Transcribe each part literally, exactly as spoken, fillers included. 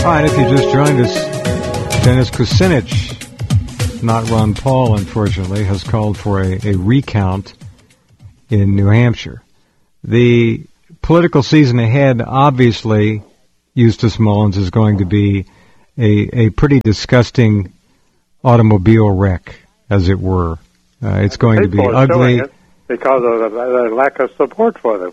Hi, if you just joined us, Dennis Kucinich, not Ron Paul, unfortunately, has called for a, a recount in New Hampshire. The political season ahead, obviously, Eustace Mullins is going to be a, a pretty disgusting automobile wreck, as it were. Uh, it's going to be ugly. Because of the, the lack of support for them.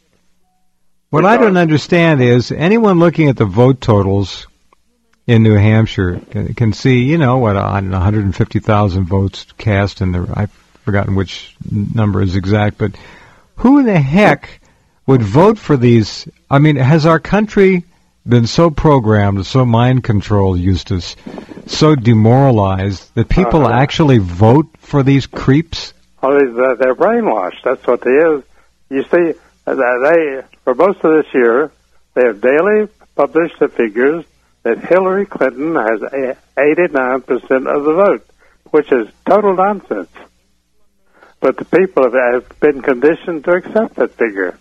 What because I don't understand is anyone looking at the vote totals in New Hampshire can, can see, you know, what, on one hundred fifty thousand votes cast, and I've forgotten which number is exact, but who in the heck would vote for these? I mean, has our country been so programmed, so mind-controlled, Eustace, so demoralized that people uh-huh. actually vote for these creeps? Oh, they're brainwashed. That's what they is. You see, they for most of this year, they have daily published the figures that Hillary Clinton has eighty-nine percent of the vote, which is total nonsense. But the people have been conditioned to accept that figure.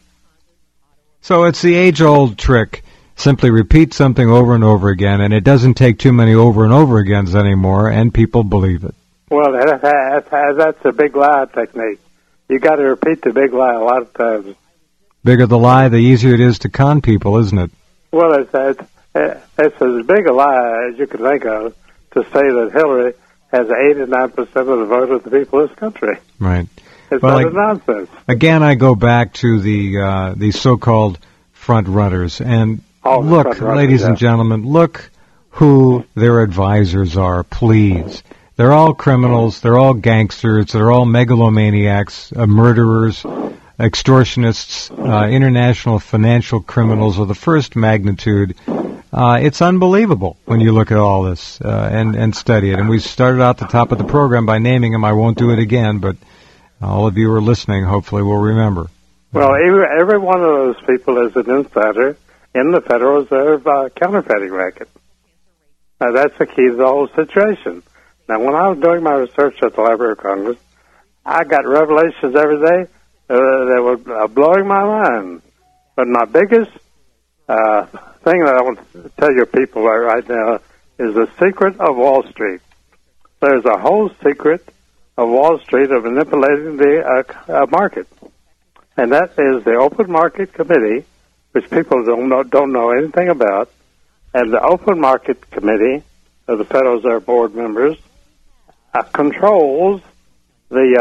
So it's the age-old trick. Simply repeat something over and over again, and it doesn't take too many over and over agains anymore, and people believe it. Well, that's, that's a big lie technique. You got to repeat the big lie a lot of times. Bigger the lie, the easier it is to con people, isn't it? Well, it's, it's, it's as big a lie as you can think of to say that Hillary has eighty-nine percent of the vote of the people of this country. Right. It's well, not like, nonsense. Again, I go back to the uh, the so-called front runners. And oh, look, runners, ladies yeah. and gentlemen, look who their advisors are, please. They're all criminals. They're all gangsters. They're all megalomaniacs, uh, murderers, extortionists, uh, international financial criminals of the first magnitude. Uh, it's unbelievable when you look at all this uh, and, and study it. And we started out the top of the program by naming them. I won't do it again, but all of you who are listening hopefully will remember. Well, every, every one of those people is an insider in the Federal Reserve uh, counterfeiting racket. Now, that's the key to the whole situation. Now, when I was doing my research at the Library of Congress, I got revelations every day uh, that were uh, blowing my mind. But my biggest uh, thing that I want to tell your people right now is the secret of Wall Street. There's a whole secret of Wall Street of manipulating the uh, uh, market, and that is the Open Market Committee, which people don't know, don't know anything about, and the Open Market Committee of the Federal Reserve Board members uh, controls the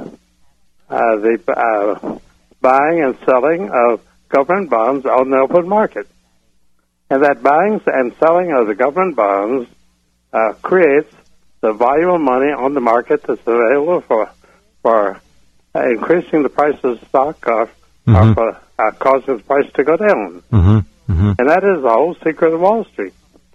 uh, uh, the uh, buying and selling of government bonds on the open market. And that buying and selling of the government bonds uh, creates the volume of money on the market that's available for for uh, increasing the price of the stock or, mm-hmm. or for uh, causing the price to go down. Mm-hmm. Mm-hmm. And that is the whole secret of Wall Street.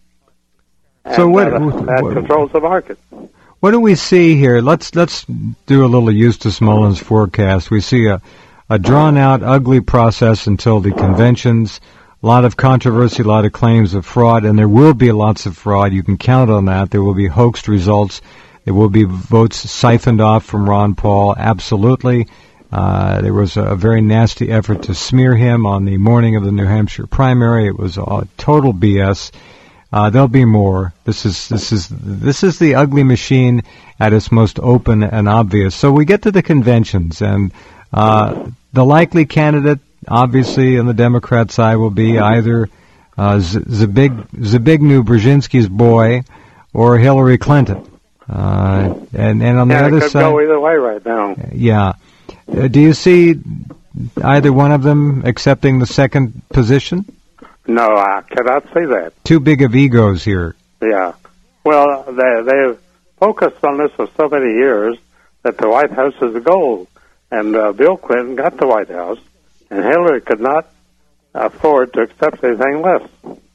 And so what, that, what, that what controls the market. What do we see here? Let's let's do a little Eustace Mullins forecast. We see a, a drawn-out, ugly process until the conventions. A lot of controversy, a lot of claims of fraud, and there will be lots of fraud. You can count on that. There will be hoaxed results. There will be votes siphoned off from Ron Paul. Absolutely. Uh, there was a very nasty effort to smear him on the morning of the New Hampshire primary. It was a total B S. Uh, there'll be more. This is this is this is the ugly machine at its most open and obvious. So we get to the conventions, and uh, the likely candidate, obviously, on the Democrat side, will be either uh, Zbig, Zbigniew Brzezinski's boy or Hillary Clinton. Uh, and and on the yeah, other it could side, go either way right now. Yeah. Uh, do you see either one of them accepting the second position? No, I cannot say that. Too big of egos here. Yeah. Well, they, they've focused on this for so many years that the White House is the goal. And uh, Bill Clinton got the White House, and Hillary could not afford to accept anything less.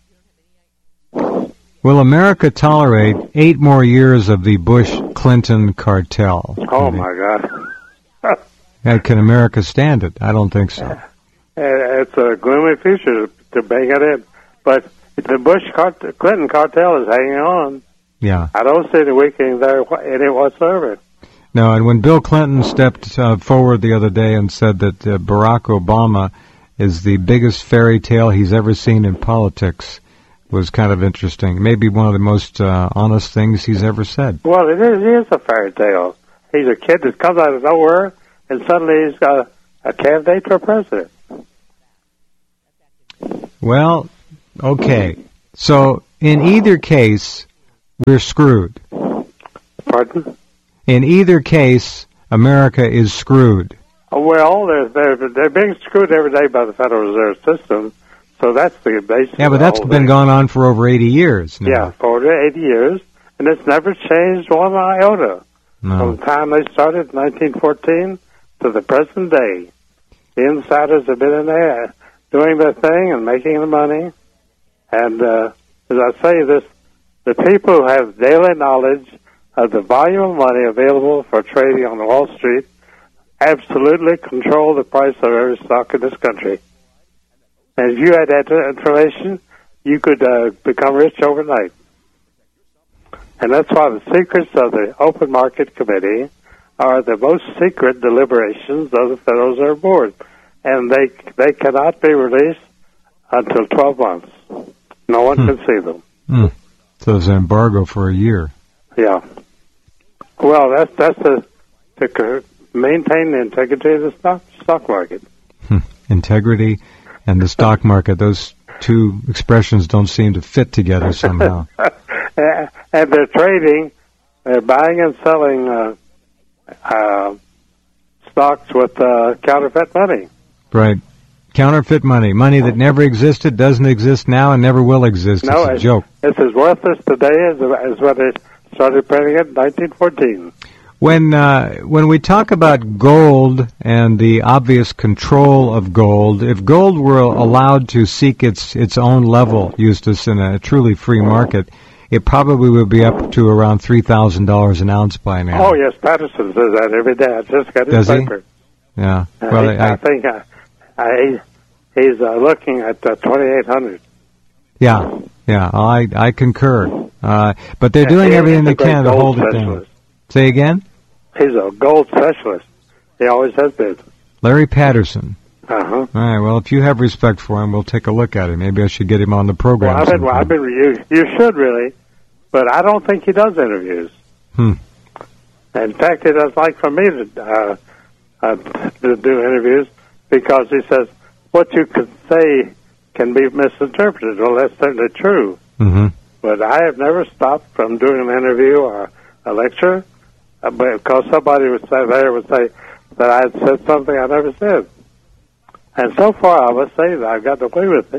Will America tolerate eight more years of the Bush-Clinton cartel? Oh, my God. Uh, can America stand it? I don't think so. It's a gloomy future to bring it in. But the Bush-Clinton cartel is hanging on. Yeah. I don't see the weakening there in it whatsoever. No, and when Bill Clinton stepped uh, forward the other day and said that uh, Barack Obama is the biggest fairy tale he's ever seen in politics, was kind of interesting. Maybe one of the most uh, honest things he's ever said. Well, it is, it is a fairy tale. He's a kid that comes out of nowhere, and suddenly he's got a, a candidate for president. Well, okay. So in either case, we're screwed. Pardon? In either case, America is screwed. Well, they're, they're, they're being screwed every day by the Federal Reserve System, so that's the basis. Yeah, but that's been going on for over eighty years now. Yeah, for over eighty years, and it's never changed one iota. No. From the time they started in nineteen fourteen to the present day. The insiders have been in there doing their thing and making the money. And uh, as I say this, the people who have daily knowledge of the volume of money available for trading on Wall Street absolutely control the price of every stock in this country. And if you had that information, you could uh, become rich overnight. And that's why the secrets of the Open Market Committee are the most secret deliberations of the Federal Reserve Board. And they they cannot be released until twelve months. No one hmm. can see them. Hmm. So there's an embargo for a year. Yeah. Well, that's that's the, to maintain the integrity of the stock, stock market. Hmm. Integrity and the stock market, those two expressions don't seem to fit together somehow. And they're trading, they're buying and selling uh, uh, stocks with uh, counterfeit money. Right. Counterfeit money. Money that never existed, doesn't exist now, and never will exist. No, it's a it's, joke. It's as worthless today as, as when they started printing it in nineteen fourteen. When uh, when we talk about gold and the obvious control of gold, if gold were allowed to seek its its own level, Eustace, in a truly free market, it probably would be up to around three thousand dollars an ounce by now. Oh, yes, Patterson says that every day. I just got his Does paper. He? Yeah. Uh, well, he, I, I think I, I, he's uh, looking at uh, twenty-eight hundred. Yeah, yeah, I I concur. Uh, but they're And doing he, everything they he's a great can to gold hold it specialist. down. Say again? He's a gold specialist. He always has been. Larry Patterson. Uh-huh. All right, well, if you have respect for him, we'll take a look at him. Maybe I should get him on the program. Well, I've been, well, I've been, you, you should really, but I don't think he does interviews. Hmm. In fact, he doesn't like for me to, uh, uh, to do interviews because he says what you could say can be misinterpreted. Well, that's certainly true. Mm-hmm. But I have never stopped from doing an interview or a lecture uh, because somebody would say there would say that I had said something I never said. And so far, I must say that I've gotten away with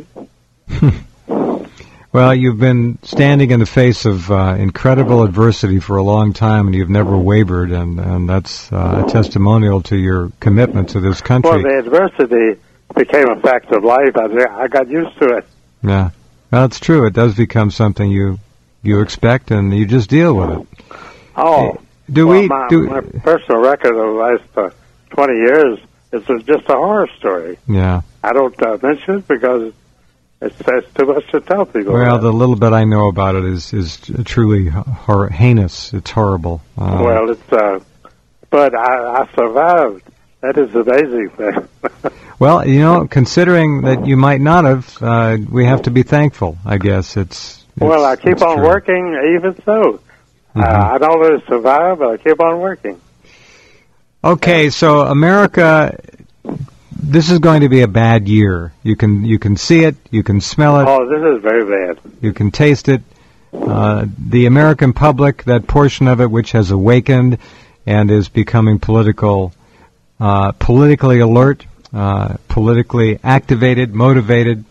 it. Well, you've been standing in the face of uh, incredible adversity for a long time, and you've never wavered, and, and that's uh, a testimonial to your commitment to this country. Well, the adversity became a fact of life. I, I got used to it. Yeah. Well, it's true. It does become something you you expect, and you just deal with it. Oh. Do well, we... My, do, my personal record of the last uh, twenty years is just a horror story. Yeah. I don't uh, mention it because it's, it's too much to tell people. Well, the little bit I know about it is is truly hor- heinous. It's horrible. Uh, well, it's uh, but I, I survived. That is amazing thing. Well, you know, considering that you might not have, uh, we have to be thankful. I guess it's. it's well, I keep on true. working, even so. Mm-hmm. Uh, I don't really survive, but I keep on working. Okay, so America. This is going to be a bad year. You can you can see it, you can smell it. Oh, this is very bad. You can taste it. Uh, the American public, that portion of it which has awakened and is becoming political, uh, politically alert, uh, politically activated, motivated,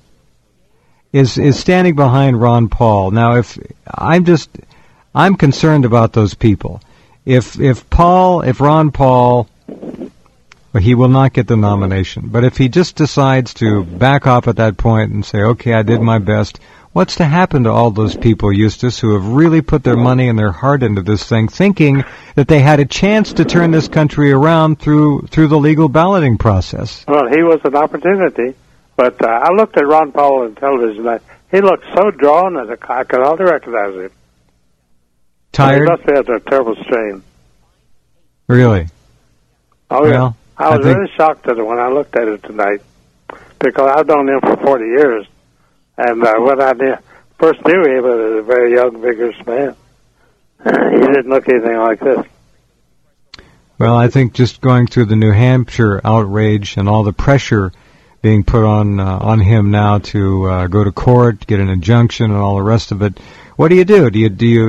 is is standing behind Ron Paul. Now, if I'm just, I'm concerned about those people. If if Paul, if Ron Paul. Well, he will not get the nomination. But if he just decides to back off at that point and say, okay, I did my best, what's to happen to all those people, Eustace, who have really put their money and their heart into this thing, thinking that they had a chance to turn this country around through through the legal balloting process? Well, he was an opportunity. But uh, I looked at Ron Paul on television. I, he looked so drawn that I could hardly recognize him. Tired? He must be under a terrible strain. Really? Oh, well, yeah. I was I think really shocked at it when I looked at it tonight, because I've known him for forty years, And uh, when I knew, first knew him, he was a very young, vigorous man. He didn't look anything like this. Well, I think just going through the New Hampshire outrage and all the pressure being put on uh, on him now to uh, go to court, get an injunction, and all the rest of it. What do you do? Do you do you